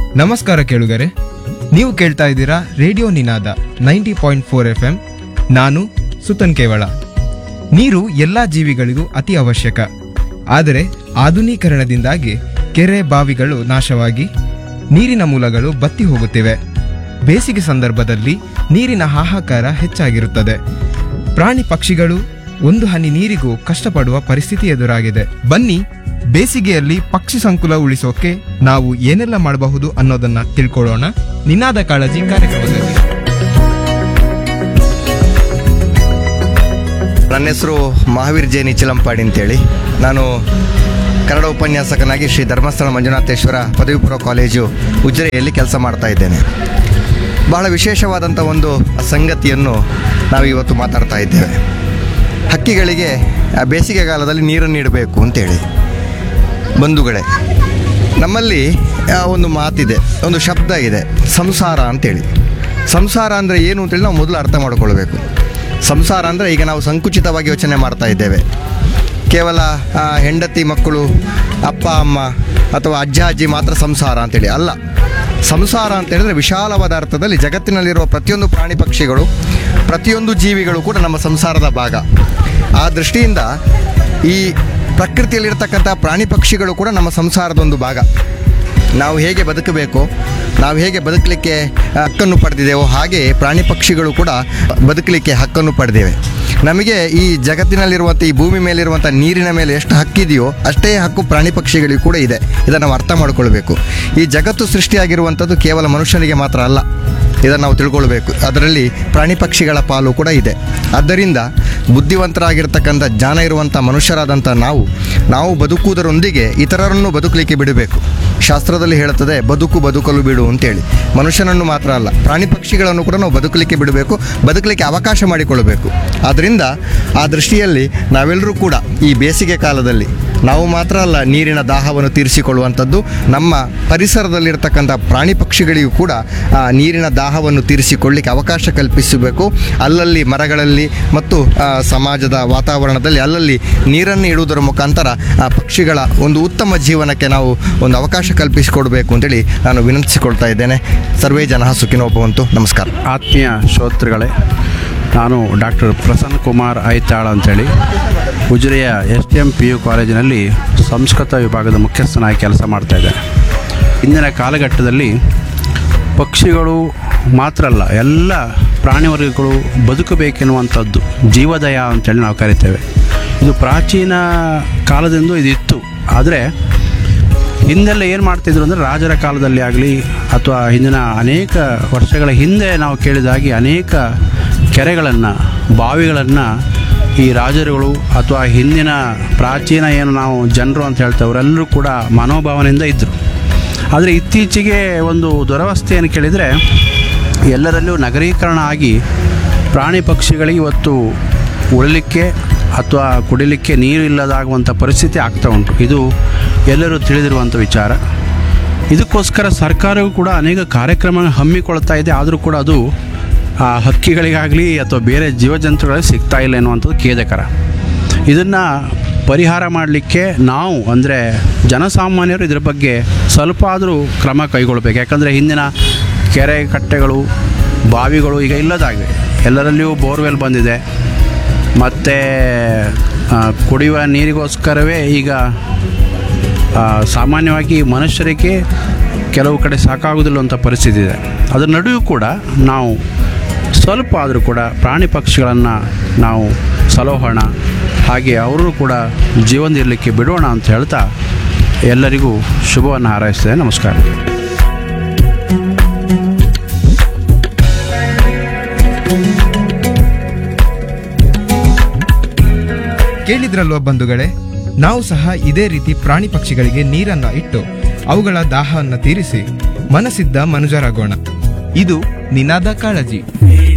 ನಮಸ್ಕಾರ ಕೇಳುಗರೆ, ನೀವು ಕೇಳ್ತಾ ಇದ್ದೀರಾ ರೇಡಿಯೋ ನಿನಾದ 90.4 FM. ನಾನು ಸುತನ್ ಕೇವಳ. ನೀರು ಎಲ್ಲಾ ಜೀವಿಗಳಿಗೂ ಅತಿ ಅವಶ್ಯಕ. ಆದರೆ ಆಧುನೀಕರಣದಿಂದಾಗಿ ಕೆರೆ ಬಾವಿಗಳು ನಾಶವಾಗಿ ನೀರಿನ ಮೂಲಗಳು ಬತ್ತಿ ಹೋಗುತ್ತಿವೆ. ಬೇಸಿಗೆ ಸಂದರ್ಭದಲ್ಲಿ ನೀರಿನ ಹಾಹಾಕಾರ ಹೆಚ್ಚಾಗಿರುತ್ತದೆ. ಪ್ರಾಣಿ ಪಕ್ಷಿಗಳು ಒಂದು ಹನಿ ನೀರಿಗೂ ಕಷ್ಟಪಡುವ ಪರಿಸ್ಥಿತಿ ಎದುರಾಗಿದೆ. ಬನ್ನಿ, ಬೇಸಿಗೆಯಲ್ಲಿ ಪಕ್ಷಿ ಸಂಕುಲ ಉಳಿಸೋಕೆ ನಾವು ಏನೆಲ್ಲ ಮಾಡಬಹುದು ಅನ್ನೋದನ್ನ ತಿಳ್ಕೊಳ್ಳೋಣ ನಿನಾದ ಕಾಳಜಿ ಕಾರ್ಯಕ್ರಮದಲ್ಲಿ. ನನ್ನ ಹೆಸರು ಮಹಾವೀರ್ ಜೈನಿ ಚಿಲಂಪಾಡಿ ಅಂತೇಳಿ. ನಾನು ಕನ್ನಡ ಉಪನ್ಯಾಸಕನಾಗಿ ಶ್ರೀ ಧರ್ಮಸ್ಥಳ ಮಂಜುನಾಥೇಶ್ವರ ಪದವಿ ಪೂರ್ವ ಕಾಲೇಜು ಉಜಿರೆಯಲ್ಲಿ ಕೆಲಸ ಮಾಡ್ತಾ ಇದ್ದೇನೆ. ಬಹಳ ವಿಶೇಷವಾದಂಥ ಒಂದು ಸಂಗತಿಯನ್ನು ನಾವು ಇವತ್ತು ಮಾತಾಡ್ತಾ ಇದ್ದೇವೆ. ಹಕ್ಕಿಗಳಿಗೆ ಬೇಸಿಗೆ ಕಾಲದಲ್ಲಿ ನೀರನ್ನು ನೀಡಬೇಕು ಅಂತೇಳಿ. ಬಂಧುಗಳೇ, ನಮ್ಮಲ್ಲಿ ಒಂದು ಮಾತಿದೆ, ಒಂದು ಶಬ್ದ ಇದೆ, ಸಂಸಾರ ಅಂತೇಳಿ. ಸಂಸಾರ ಅಂದರೆ ಏನು ಅಂತೇಳಿ ನಾವು ಮೊದಲು ಅರ್ಥ ಮಾಡಿಕೊಳ್ಬೇಕು. ಸಂಸಾರ ಅಂದರೆ ಈಗ ನಾವು ಸಂಕುಚಿತವಾಗಿ ಯೋಚನೆ ಮಾಡ್ತಾ ಇದ್ದೇವೆ. ಕೇವಲ ಹೆಂಡತಿ ಮಕ್ಕಳು, ಅಪ್ಪ ಅಮ್ಮ ಅಥವಾ ಅಜ್ಜ ಅಜ್ಜಿ ಮಾತ್ರ ಸಂಸಾರ ಅಂತೇಳಿ ಅಲ್ಲ. ಸಂಸಾರ ಅಂತ ಹೇಳಿದ್ರೆ ವಿಶಾಲವಾದ ಅರ್ಥದಲ್ಲಿ ಜಗತ್ತಿನಲ್ಲಿರುವ ಪ್ರತಿಯೊಂದು ಪ್ರಾಣಿ ಪಕ್ಷಿಗಳು, ಪ್ರತಿಯೊಂದು ಜೀವಿಗಳು ಕೂಡ ನಮ್ಮ ಸಂಸಾರದ ಭಾಗ. ಆ ದೃಷ್ಟಿಯಿಂದ ಈ ಪ್ರಕೃತಿಯಲ್ಲಿರ್ತಕ್ಕಂಥ ಪ್ರಾಣಿ ಪಕ್ಷಿಗಳು ಕೂಡ ನಮ್ಮ ಸಂಸಾರದ ಒಂದು ಭಾಗ. ನಾವು ಹೇಗೆ ಬದುಕಬೇಕು, ನಾವು ಹೇಗೆ ಬದುಕಲಿಕ್ಕೆ ಹಕ್ಕನ್ನು ಪಡೆದಿದ್ದೇವೋ ಹಾಗೆ ಪ್ರಾಣಿ ಪಕ್ಷಿಗಳು ಕೂಡ ಬದುಕಲಿಕ್ಕೆ ಹಕ್ಕನ್ನು ಪಡೆದಿವೆ. ನಮಗೆ ಈ ಜಗತ್ತಿನಲ್ಲಿರುವಂಥ, ಈ ಭೂಮಿ ಮೇಲಿರುವಂಥ ನೀರಿನ ಮೇಲೆ ಎಷ್ಟು ಹಕ್ಕಿದೆಯೋ ಅಷ್ಟೇ ಹಕ್ಕು ಪ್ರಾಣಿ ಪಕ್ಷಿಗಳಿಗೂ ಕೂಡ ಇದೆ. ಇದನ್ನು ನಾವು ಅರ್ಥ ಮಾಡಿಕೊಳ್ಬೇಕು. ಈ ಜಗತ್ತು ಸೃಷ್ಟಿಯಾಗಿರುವಂಥದ್ದು ಕೇವಲ ಮನುಷ್ಯನಿಗೆ ಮಾತ್ರ ಅಲ್ಲ, ಇದನ್ನು ನಾವು ತಿಳ್ಕೊಳ್ಬೇಕು. ಅದರಲ್ಲಿ ಪ್ರಾಣಿ ಪಕ್ಷಿಗಳ ಪಾಲು ಕೂಡ ಇದೆ. ಆದ್ದರಿಂದ ಬುದ್ಧಿವಂತರಾಗಿರ್ತಕ್ಕಂಥ ಜ್ಞಾನ ಇರುವಂಥ ಮನುಷ್ಯರಾದಂಥ ನಾವು ಬದುಕುವುದರೊಂದಿಗೆ ಇತರರನ್ನು ಬದುಕಲಿಕ್ಕೆ ಬಿಡಬೇಕು. ಶಾಸ್ತ್ರದಲ್ಲಿ ಹೇಳುತ್ತದೆ, ಬದುಕಲು ಬಿಡು ಅಂತೇಳಿ. ಮನುಷ್ಯನನ್ನು ಮಾತ್ರ ಅಲ್ಲ, ಪ್ರಾಣಿ ಪಕ್ಷಿಗಳನ್ನು ಕೂಡ ನಾವು ಬದುಕಲಿಕ್ಕೆ ಬಿಡಬೇಕು, ಬದುಕಲಿಕ್ಕೆ ಅವಕಾಶ ಮಾಡಿಕೊಳ್ಳಬೇಕು. ಆದ್ದರಿಂದ ಆ ದೃಷ್ಟಿಯಲ್ಲಿ ನಾವೆಲ್ಲರೂ ಕೂಡ ಈ ಬೇಸಿಗೆ ಕಾಲದಲ್ಲಿ ನಾವು ಮಾತ್ರ ಅಲ್ಲ ನೀರಿನ ದಾಹವನ್ನು ತೀರಿಸಿಕೊಳ್ಳುವಂಥದ್ದು, ನಮ್ಮ ಪರಿಸರದಲ್ಲಿರ್ತಕ್ಕಂಥ ಪ್ರಾಣಿ ಪಕ್ಷಿಗಳಿಗೂ ಕೂಡ ನೀರಿನ ದಾಹವನ್ನು ತೀರಿಸಿಕೊಳ್ಳಲಿಕ್ಕೆ ಅವಕಾಶ ಕಲ್ಪಿಸಬೇಕು. ಅಲ್ಲಲ್ಲಿ ಮರಗಳಲ್ಲಿ ಮತ್ತು ಸಮಾಜದ ವಾತಾವರಣದಲ್ಲಿ ಅಲ್ಲಲ್ಲಿ ನೀರನ್ನು ಇಡುವುದರ ಮುಖಾಂತರ ಆ ಪಕ್ಷಿಗಳ ಒಂದು ಉತ್ತಮ ಜೀವನಕ್ಕೆ ನಾವು ಒಂದು ಅವಕಾಶ ಕಲ್ಪಿಸಿಕೊಡಬೇಕು ಅಂತೇಳಿ ನಾನು ವಿನಂತಿಸಿಕೊಳ್ತಾ ಇದ್ದೇನೆ. ಸರ್ವೇ ಜನಃ ಸುಖಿನೋ ಭವಂತು. ನಮಸ್ಕಾರ. ಆತ್ಮೀಯ ಶ್ರೋತೃಗಳೇ, ನಾನು ಡಾಕ್ಟರ್ ಪ್ರಸನ್ನ ಕುಮಾರ್ ಐತಾಳ್ ಅಂಥೇಳಿ ಉಜಿರೆಯ STM PU ಕಾಲೇಜಿನಲ್ಲಿ ಸಂಸ್ಕೃತ ವಿಭಾಗದ ಮುಖ್ಯಸ್ಥನಾಗಿ ಕೆಲಸ ಮಾಡ್ತಾಯಿದ್ದೆ. ಇಂದಿನ ಕಾಲಘಟ್ಟದಲ್ಲಿ ಪಕ್ಷಿಗಳು ಮಾತ್ರ ಅಲ್ಲ, ಎಲ್ಲ ಪ್ರಾಣಿವರ್ಗಗಳು ಬದುಕಬೇಕೆನ್ನುವಂಥದ್ದು ಜೀವದಯ ಅಂತೇಳಿ ನಾವು ಕರಿತೇವೆ. ಇದು ಪ್ರಾಚೀನ ಕಾಲದಿಂದ ಇದಿತ್ತು. ಆದರೆ ಹಿಂದೆಲ್ಲ ಏನು ಮಾಡ್ತಿದ್ರು ಅಂದರೆ, ರಾಜರ ಕಾಲದಲ್ಲಿ ಆಗಲಿ ಅಥವಾ ಹಿಂದಿನ ಅನೇಕ ವರ್ಷಗಳ ಹಿಂದೆ ನಾವು ಕೇಳಿದಾಗಿ ಅನೇಕ ಕೆರೆಗಳನ್ನು, ಬಾವಿಗಳನ್ನು ಈ ರಾಜರುಗಳು ಅಥವಾ ಹಿಂದಿನ ಪ್ರಾಚೀನ ಏನು ನಾವು ಜನರು ಅಂತ ಹೇಳ್ತೇವೆ ಅವರೆಲ್ಲರೂ ಕೂಡ ಮನೋಭಾವನೆಯಿಂದ ಇದ್ದರು. ಆದರೆ ಇತ್ತೀಚೆಗೆ ಒಂದು ದುರವಸ್ಥೆಯನ್ನು ಕೇಳಿದರೆ, ಎಲ್ಲರಲ್ಲೂ ನಗರೀಕರಣ ಆಗಿ ಪ್ರಾಣಿ ಪಕ್ಷಿಗಳಿಗೆ ಇವತ್ತು ಉಳಲಿಕ್ಕೆ ಅಥವಾ ಕುಡಿಲಿಕ್ಕೆ ನೀರು ಇಲ್ಲದಾಗುವಂಥ ಪರಿಸ್ಥಿತಿ ಆಗ್ತಾ ಉಂಟು. ಇದು ಎಲ್ಲರೂ ತಿಳಿದಿರುವಂಥ ವಿಚಾರ. ಇದಕ್ಕೋಸ್ಕರ ಸರ್ಕಾರವು ಕೂಡ ಅನೇಕ ಕಾರ್ಯಕ್ರಮ ಹಮ್ಮಿಕೊಳ್ತಾ ಇದೆ. ಆದರೂ ಕೂಡ ಅದು ಆ ಹಕ್ಕಿಗಳಿಗಾಗಲಿ ಅಥವಾ ಬೇರೆ ಜೀವಜಂತುಗಳಿಗೆ ಸಿಗ್ತಾ ಇಲ್ಲ ಎನ್ನುವಂಥದ್ದು ಖೇದಕರ. ಇದನ್ನು ಪರಿಹಾರ ಮಾಡಲಿಕ್ಕೆ ನಾವು ಅಂದರೆ ಜನಸಾಮಾನ್ಯರು ಇದರ ಬಗ್ಗೆ ಸ್ವಲ್ಪ ಆದರೂ ಕ್ರಮ ಕೈಗೊಳ್ಳಬೇಕು. ಯಾಕಂದರೆ ಹಿಂದಿನ ಕೆರೆ ಕಟ್ಟೆಗಳು, ಬಾವಿಗಳು ಈಗ ಇಲ್ಲದಾಗಿವೆ. ಎಲ್ಲರಲ್ಲಿಯೂ ಬೋರ್ವೆಲ್ ಬಂದಿದೆ. ಮತ್ತು ಕುಡಿಯುವ ನೀರಿಗೋಸ್ಕರವೇ ಈಗ ಸಾಮಾನ್ಯವಾಗಿ ಮನುಷ್ಯರಿಗೆ ಕೆಲವು ಕಡೆ ಸಾಕಾಗುವುದಿಲ್ಲ ಅಂತ ಪರಿಸ್ಥಿತಿ ಇದೆ. ಅದರ ನಡುವೆಯೂ ಕೂಡ ನಾವು ಸ್ವಲ್ಪ ಆದರೂ ಕೂಡ ಪ್ರಾಣಿ ಪಕ್ಷಿಗಳನ್ನು ನಾವು ಸಲೋಹೋಣ, ಹಾಗೆ ಅವರು ಕೂಡ ಜೀವನದಿರಲಿಕ್ಕೆ ಬಿಡೋಣ ಅಂತ ಹೇಳ್ತಾ ಎಲ್ಲರಿಗೂ ಶುಭವನ್ನು ಹಾರೈಸ್ತೇನೆ. ನಮಸ್ಕಾರ. ಕೇಳಿದ್ರಲ್ವ ಬಂಧುಗಳೇ, ನಾವು ಸಹ ಇದೇ ರೀತಿ ಪ್ರಾಣಿ ಪಕ್ಷಿಗಳಿಗೆ ನೀರನ್ನ ಇಟ್ಟು ಅವುಗಳ ದಾಹವನ್ನು ತೀರಿಸಿ ಮನಸ್ಸಿದ್ದ ಮನುಜರಾಗೋಣ. ಇದು ನಿನಾದ ಕಾಳಜಿ.